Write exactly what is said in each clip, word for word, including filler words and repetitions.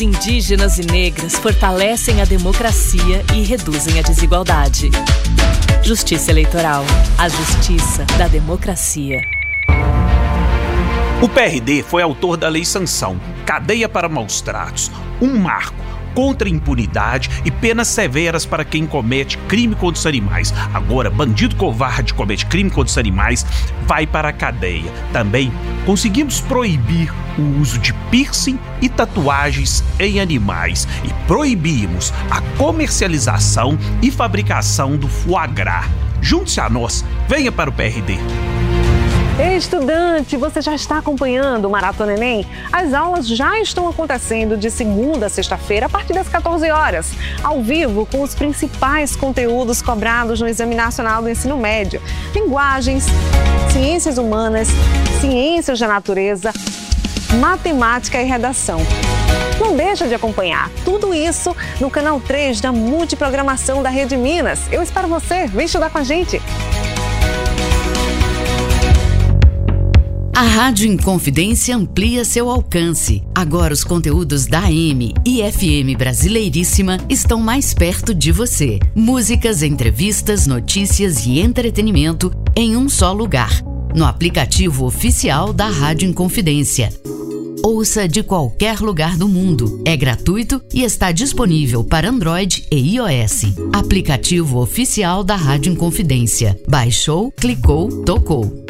Indígenas e negras fortalecem a democracia e reduzem a desigualdade. Justiça Eleitoral. A justiça da democracia. O P R D foi autor da Lei Sanção, cadeia para maus tratos, um marco contra a impunidade e penas severas para quem comete crime contra os animais. Agora, bandido covarde comete crime contra os animais vai para a cadeia. Também conseguimos proibir o uso de piercing e tatuagens em animais e proibimos a comercialização e fabricação do foie gras. Junte-se a nós, venha para o P R D. Ei, estudante, você já está acompanhando o Maratona Enem? As aulas já estão acontecendo de segunda a sexta-feira, a partir das quatorze horas, ao vivo, com os principais conteúdos cobrados no Exame Nacional do Ensino Médio. Linguagens, ciências humanas, ciências da natureza, matemática e redação. Não deixa de acompanhar tudo isso no canal três da Multiprogramação da Rede Minas. Eu espero você, vem estudar com a gente. A Rádio Inconfidência amplia seu alcance. Agora os conteúdos da A M e F M Brasileiríssima estão mais perto de você. Músicas, entrevistas, notícias e entretenimento em um só lugar. No aplicativo oficial da Rádio Inconfidência. Ouça de qualquer lugar do mundo. É gratuito e está disponível para Android e iOS. Aplicativo oficial da Rádio Inconfidência. Baixou, clicou, tocou.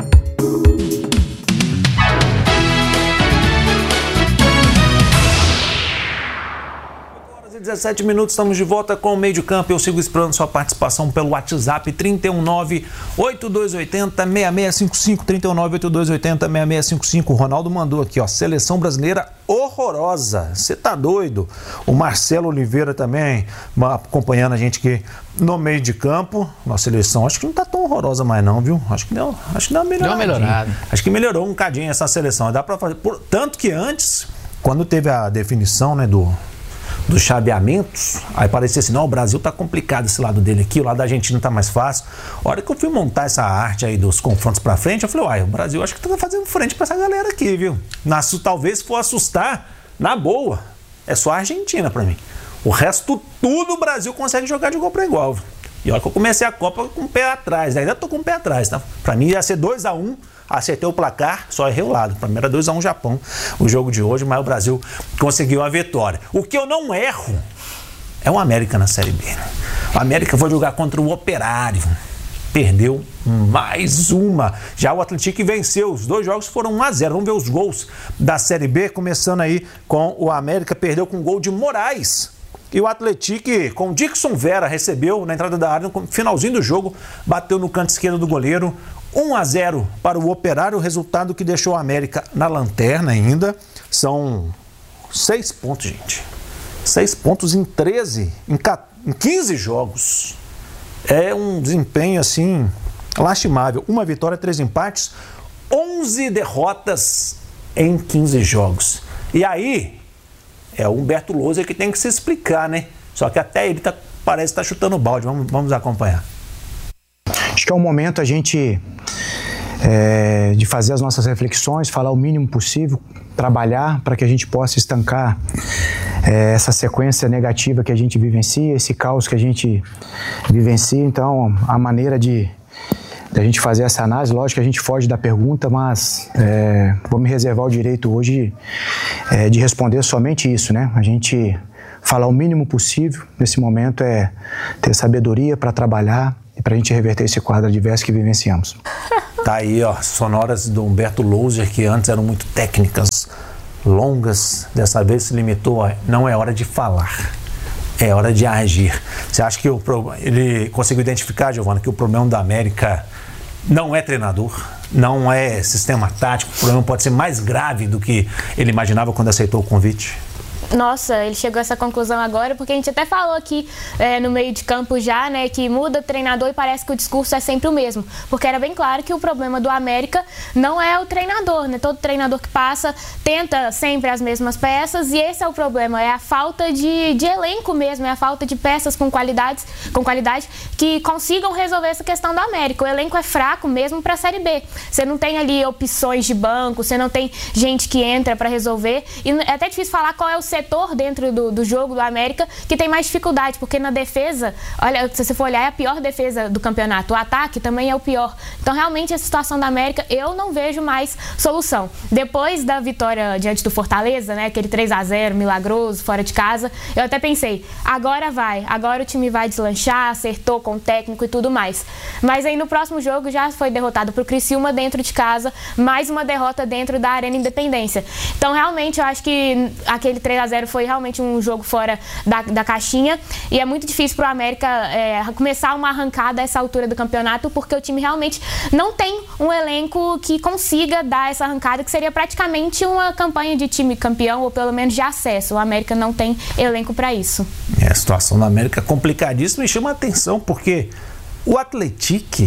dezessete minutos, estamos de volta com o Meio de Campo. Eu sigo esperando sua participação pelo WhatsApp trinta e um nove, oito dois oito zero, seis seis cinco cinco, trinta e um nove, oito dois oito zero, seis seis cinco cinco. O Ronaldo mandou aqui, ó, seleção brasileira horrorosa. Você tá doido? O Marcelo Oliveira também acompanhando a gente aqui no Meio de Campo. Nossa seleção, acho que não tá tão horrorosa mais não, viu? Acho que deu, acho que deu uma melhorada. Deu uma melhorada. Acho que melhorou um bocadinho essa seleção. Dá para fazer, por, tanto que antes, quando teve a definição, né, do dos chaveamentos, aí parecia assim, não, o Brasil tá complicado esse lado dele aqui, o lado da Argentina tá mais fácil. A hora que eu fui montar essa arte aí dos confrontos pra frente, eu falei, uai, o Brasil acho que tá fazendo frente pra essa galera aqui, viu? Na, talvez for assustar, na boa, é só a Argentina pra mim. O resto tudo o Brasil consegue jogar de igual pra igual. E olha que eu comecei a Copa com o pé atrás, ainda tô com o pé atrás, tá? Pra mim ia ser dois a um, acertei o placar, só errei o lado. Pra mim era dois a um Japão, o jogo de hoje, mas o Brasil conseguiu a vitória. O que eu não erro é o América na Série B. O América foi jogar contra o Operário, perdeu mais uma. Já o Atlético venceu, os dois jogos foram um a zero. Vamos ver os gols da Série B, começando aí com o América, perdeu com um gol de Moraes. E o Atlético, com o Dixon Vera, recebeu na entrada da área, no finalzinho do jogo, bateu no canto esquerdo do goleiro. um a zero para o Operário, o resultado que deixou a América na lanterna ainda. São seis pontos, gente. Seis pontos em treze, em quinze jogos. É um desempenho, assim, lastimável. Uma vitória, três empates, onze derrotas em quinze jogos. E aí, é o Humberto Louser que tem que se explicar, né? Só que até ele tá, parece estar tá chutando balde. Vamos, vamos acompanhar. Acho que é o momento a gente é, de fazer as nossas reflexões, falar o mínimo possível, trabalhar para que a gente possa estancar é, essa sequência negativa que a gente vivencia, esse caos que a gente vivencia. Então, a maneira de a gente fazer essa análise, lógico que a gente foge da pergunta, mas é, vou me reservar o direito hoje é, de responder somente isso, né? A gente falar o mínimo possível nesse momento é ter sabedoria para trabalhar e para a gente reverter esse quadro adverso que vivenciamos. Tá aí, ó, sonoras do Humberto Louser, que antes eram muito técnicas, longas, dessa vez se limitou a não é hora de falar, é hora de agir. Você acha que o, ele conseguiu identificar, Giovana, que o problema da América não é treinador, não é sistema tático, o problema pode ser mais grave do que ele imaginava quando aceitou o convite? Nossa, ele chegou a essa conclusão agora, porque a gente até falou aqui é, no meio de campo já, né, que muda o treinador e parece que o discurso é sempre o mesmo, porque era bem claro que o problema do América não é o treinador, né, todo treinador que passa tenta sempre as mesmas peças e esse é o problema, é a falta de, de elenco mesmo, é a falta de peças com, qualidades, com qualidade que consigam resolver essa questão do América. O elenco é fraco mesmo para a Série B, você não tem ali opções de banco, você não tem gente que entra para resolver e é até difícil falar qual é o setor setor dentro do, do jogo do América que tem mais dificuldade, porque na defesa, olha, se você for olhar, é a pior defesa do campeonato. O ataque também é o pior. Então, realmente, essa situação da América, eu não vejo mais solução. Depois da vitória diante do Fortaleza, né, aquele três a zero milagroso, fora de casa, eu até pensei, agora vai, agora o time vai deslanchar, acertou com o técnico e tudo mais. Mas aí no próximo jogo já foi derrotado pro Criciúma dentro de casa, mais uma derrota dentro da Arena Independência. Então, realmente, eu acho que aquele três a zero foi realmente um jogo fora da, da caixinha e é muito difícil pro América é, começar uma arrancada a essa altura do campeonato, porque o time realmente não tem um elenco que consiga dar essa arrancada, que seria praticamente uma campanha de time campeão, ou pelo menos de acesso. O América não tem elenco para isso. É, a situação da América é complicadíssima e chama a atenção, porque o Atlético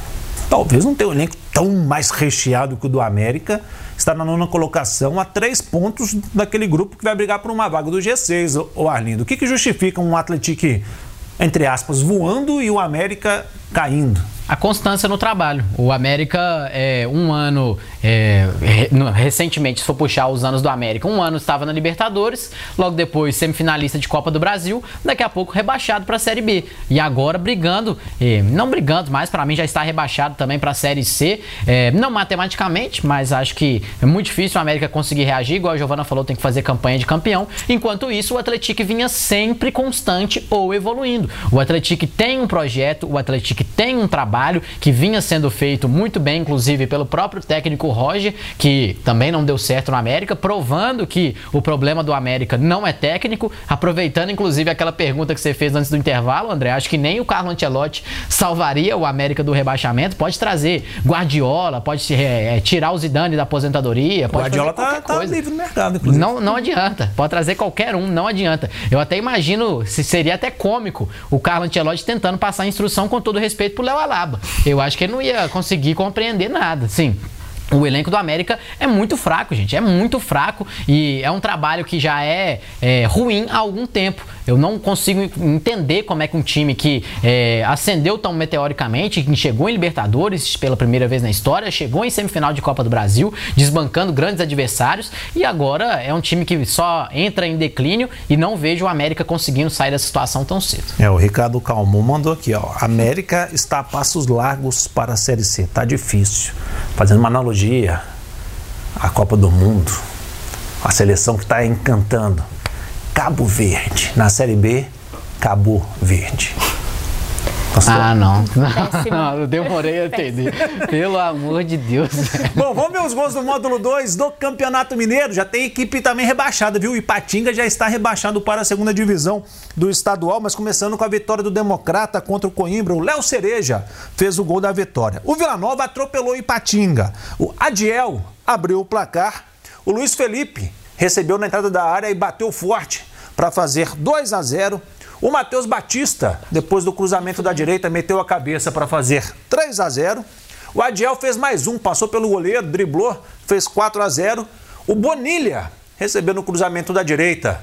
talvez não tenha um elenco tão mais recheado que o do América, está na nona colocação, a três pontos daquele grupo que vai brigar por uma vaga do G seis, ô Arlindo. O que, que justifica um Atlético, entre aspas, voando e o América caindo? A constância no trabalho. O América, é, um ano, é, recentemente, se for puxar os anos do América, um ano estava na Libertadores, logo depois semifinalista de Copa do Brasil, daqui a pouco rebaixado para a Série B. E agora brigando, é, não brigando, mas para mim já está rebaixado também para a Série C, é, não matematicamente, mas acho que é muito difícil o América conseguir reagir, igual a Giovana falou, tem que fazer campanha de campeão. Enquanto isso, o Atlético vinha sempre constante ou evoluindo. O Atlético tem um projeto, o Atlético tem um trabalho que vinha sendo feito muito bem, inclusive pelo próprio técnico Roger, que também não deu certo no América, provando que o problema do América não é técnico, aproveitando inclusive aquela pergunta que você fez antes do intervalo, André, acho que nem o Carlo Ancelotti salvaria o América do rebaixamento, pode trazer Guardiola, pode é, tirar o Zidane da aposentadoria, pode Guardiola fazer tá, qualquer coisa. Tá livre no mercado, inclusive. Não, não adianta, pode trazer qualquer um, não adianta. Eu até imagino, se seria até cômico, o Carlo Ancelotti tentando passar a instrução com todo respeito pro Léo Alaba. Eu acho que ele não ia conseguir compreender nada, sim. O elenco do América é muito fraco, gente, é muito fraco e é um trabalho que já é, é ruim há algum tempo. Eu não consigo entender como é que um time que é, ascendeu tão meteoricamente, que chegou em Libertadores pela primeira vez na história, chegou em semifinal de Copa do Brasil, desbancando grandes adversários, e agora é um time que só entra em declínio e não vejo o América conseguindo sair dessa situação tão cedo. É, o Ricardo Calmon mandou aqui, ó, América está a passos largos para a Série C, tá difícil. Fazendo uma analogia à Copa do Mundo, a seleção que está encantando, Cabo Verde, na Série B, Cabo Verde. Pastor? Ah, não. Não, eu demorei a entender. Pelo amor de Deus. Bom, vamos ver os gols do módulo dois do Campeonato Mineiro. Já tem equipe também rebaixada, viu? O Ipatinga já está rebaixado para a segunda divisão do estadual, mas começando com a vitória do Democrata contra o Coimbra. O Léo Cereja fez o gol da vitória. O Vila Nova atropelou o Ipatinga. O Adiel abriu o placar. O Luiz Felipe recebeu na entrada da área e bateu forte para fazer dois a zero. O Matheus Batista, depois do cruzamento da direita, meteu a cabeça para fazer três a zero. O Adiel fez mais um, passou pelo goleiro, driblou, fez quatro a zero. O Bonilha recebeu no cruzamento da direita,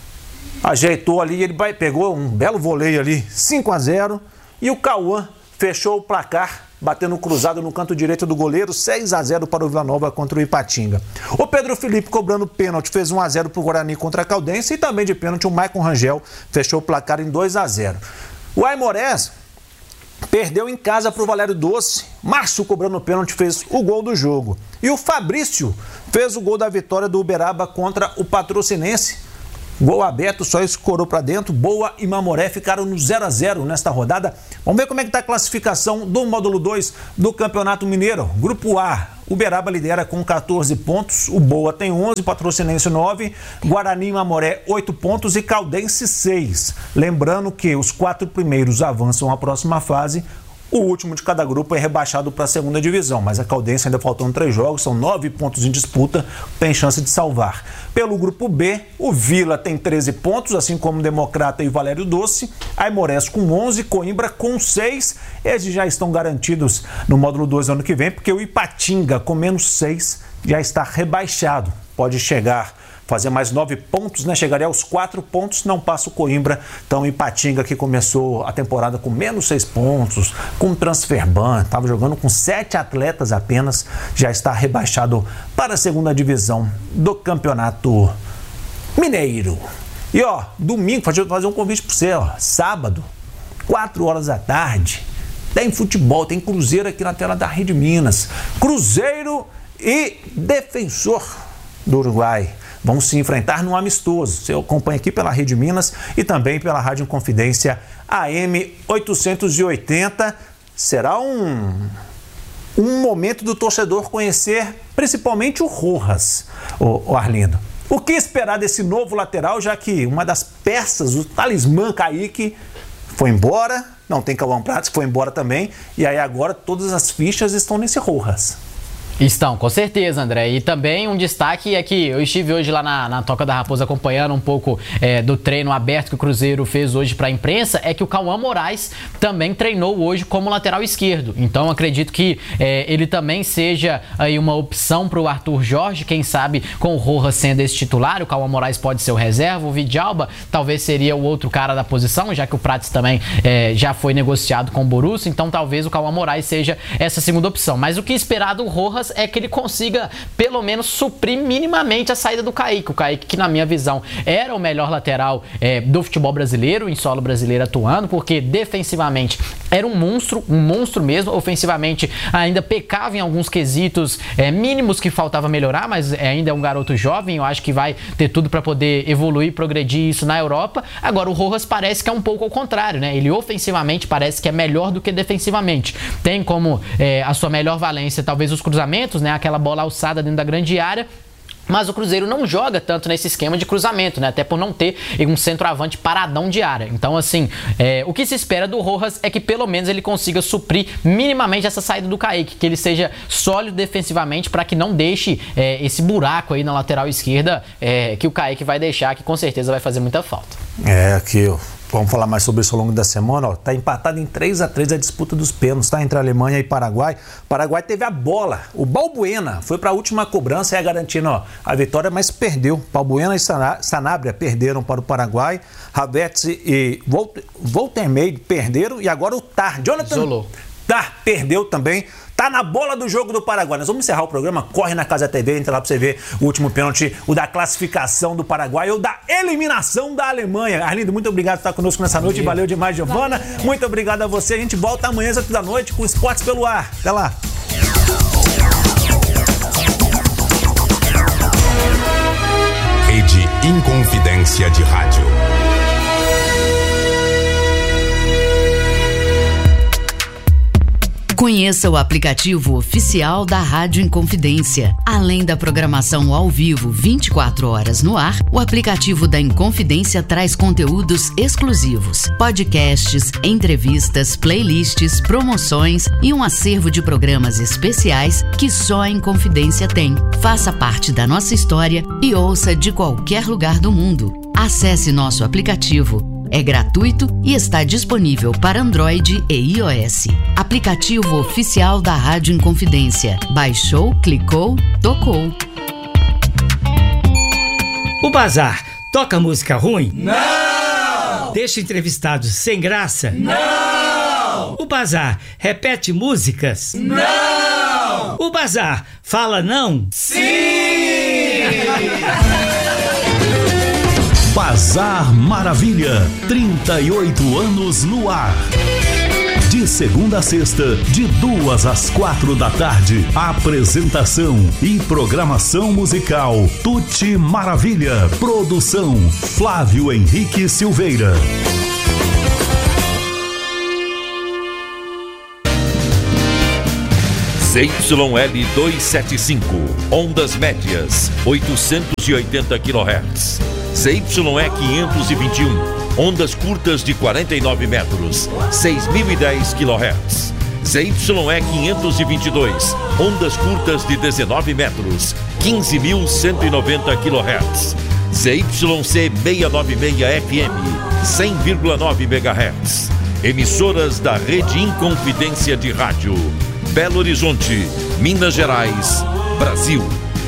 ajeitou ali, ele pegou um belo voleio ali, cinco a zero. E o Cauã fechou o placar, batendo cruzado no canto direito do goleiro, seis a zero para o Vila Nova contra o Ipatinga. O Pedro Felipe, cobrando pênalti, fez um a zero para o Guarani contra a Caldense, e também de pênalti o Maicon Rangel fechou o placar em dois a zero. O Aimorés perdeu em casa para o Valério Doce. Márcio, cobrando pênalti, fez o gol do jogo. E o Fabrício fez o gol da vitória do Uberaba contra o Patrocinense. Gol aberto, só escorou para dentro. Boa e Mamoré ficaram no zero a zero nesta rodada. Vamos ver como é que está a classificação do módulo dois do Campeonato Mineiro. Grupo A, Uberaba lidera com catorze pontos, o Boa tem onze, Patrocinense nove, Guarani e Mamoré oito pontos e Caldense seis. Lembrando que os quatro primeiros avançam à próxima fase. O último de cada grupo é rebaixado para a segunda divisão, mas a Caldense ainda faltam três jogos, são nove pontos em disputa, tem chance de salvar. Pelo grupo B, o Vila tem treze pontos, assim como o Democrata e o Valério Doce, Aimorés com onze, Coimbra com seis, esses já estão garantidos no módulo dois ano que vem, porque o Ipatinga com menos seis já está rebaixado, pode chegar fazer mais nove pontos, né? Chegaria aos quatro pontos, não passa o Coimbra. Então, o Ipatinga, que começou a temporada com menos seis pontos, com transfer ban, estava jogando com sete atletas apenas, já está rebaixado para a segunda divisão do Campeonato Mineiro. E ó, domingo, fazer, fazer um convite para você, ó, sábado, quatro horas da tarde, tem futebol, tem Cruzeiro aqui na tela da Rede Minas. Cruzeiro e Defensor do Uruguai vão se enfrentar num amistoso. Você acompanha aqui pela Rede Minas e também pela Rádio Inconfidência A M oitocentos e oitenta. Será um, um momento do torcedor conhecer principalmente o Rojas, o, o Arlindo. O que esperar desse novo lateral, já que uma das peças, o talismã Kaique, foi embora, não tem Cauã Prates, foi embora também, e aí agora todas as fichas estão nesse Rojas. Estão, com certeza, André. E também um destaque é que eu estive hoje lá na, na Toca da Raposa acompanhando um pouco é, do treino aberto que o Cruzeiro fez hoje para a imprensa, é que o Cauã Moraes também treinou hoje como lateral esquerdo. Então acredito que é, ele também seja aí uma opção para o Arthur Jorge, quem sabe com o Rojas sendo esse titular, o Cauã Moraes pode ser o reserva, o Vidalba talvez seria o outro cara da posição, já que o Prates também é, já foi negociado com o Borussia, então talvez o Cauã Moraes seja essa segunda opção. Mas o que esperar do Rojas é que ele consiga, pelo menos, suprir minimamente a saída do Kaique. O Kaique, que na minha visão era o melhor lateral é, do futebol brasileiro, em solo brasileiro atuando, porque defensivamente era um monstro, um monstro mesmo. Ofensivamente ainda pecava em alguns quesitos é, mínimos que faltava melhorar, mas ainda é um garoto jovem, eu acho que vai ter tudo para poder evoluir, progredir isso na Europa. Agora o Rojas parece que é um pouco ao contrário, né? Ele ofensivamente parece que é melhor do que defensivamente. Tem como é, a sua melhor valência talvez os cruzamentos, né? Aquela bola alçada dentro da grande área. Mas o Cruzeiro não joga tanto nesse esquema de cruzamento, né? Até por não ter um centroavante paradão de área. Então, assim, é, o que se espera do Rojas é que pelo menos ele consiga suprir minimamente essa saída do Kaique, que ele seja sólido defensivamente para que não deixe é, esse buraco aí na lateral esquerda é, que o Kaique vai deixar, que com certeza vai fazer muita falta. É, aqui, ó. Vamos falar mais sobre isso ao longo da semana. Ó. Tá empatado em três a três a disputa dos pênaltis, tá? Entre a Alemanha e Paraguai. Paraguai teve a bola. O Balbuena foi para a última cobrança, é garantindo ó, a vitória, mas perdeu. Balbuena e Sanabria perderam para o Paraguai. Havertz e Woltermeid perderam. E agora o Tar. Jonathan Isolou. Tar perdeu também. Tá na bola do jogo do Paraguai. Nós vamos encerrar o programa. Corre na Casa T V, entra lá pra você ver o último pênalti, o da classificação do Paraguai ou da eliminação da Alemanha. Arlindo, muito obrigado por estar conosco nessa noite. Valeu demais, Giovana. Valeu. Muito obrigado a você. A gente volta amanhã às oito da noite com Esportes pelo Ar. Até lá. Rede Inconfidência de Rádio. Conheça o aplicativo oficial da Rádio Inconfidência. Além da programação ao vivo vinte e quatro horas no ar, o aplicativo da Inconfidência traz conteúdos exclusivos, podcasts, entrevistas, playlists, promoções e um acervo de programas especiais que só a Inconfidência tem. Faça parte da nossa história e ouça de qualquer lugar do mundo. Acesse nosso aplicativo. É gratuito e está disponível para Android e iOS. Aplicativo oficial da Rádio Inconfidência. Baixou, clicou, tocou. O Bazar toca música ruim? Não! Deixa entrevistados sem graça? Não! O Bazar repete músicas? Não! O Bazar fala não? Sim! Bazar Maravilha, trinta e oito anos no ar. De segunda a sexta, de duas às quatro da tarde. Apresentação e programação musical Tuti Maravilha. Produção Flávio Henrique Silveira. Z Y L duzentos e setenta e cinco, ondas médias, oitocentos e oitenta quilohertz. Z Y E quinhentos e vinte e um, ondas curtas de quarenta e nove metros, seis mil e dez quilohertz. Z Y E quinhentos e vinte e dois, ondas curtas de dezenove metros, quinze mil cento e noventa quilohertz. Z Y C seiscentos e noventa e seis F M, cem vírgula nove megahertz. Emissoras da Rede Inconfidência de Rádio. Belo Horizonte, Minas Gerais, Brasil.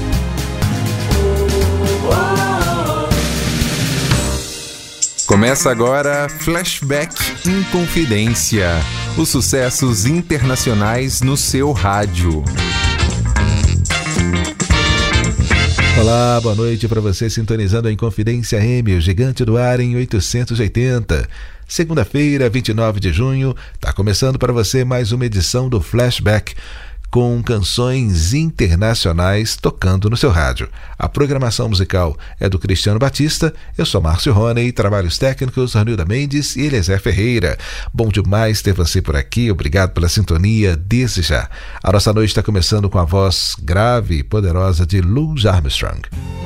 Começa agora Flashback Inconfidência. Os sucessos internacionais no seu rádio. Olá, boa noite para você sintonizando a Inconfidência M, o gigante do ar em oitocentos e oitenta. Segunda-feira, vinte e nove de junho, está começando para você mais uma edição do Flashback, com canções internacionais tocando no seu rádio. A programação musical é do Cristiano Batista, eu sou Márcio Roney, trabalhos técnicos, Ranilda Mendes e Eliezer Ferreira. Bom demais ter você por aqui, obrigado pela sintonia desde já. A nossa noite está começando com a voz grave e poderosa de Louis Armstrong.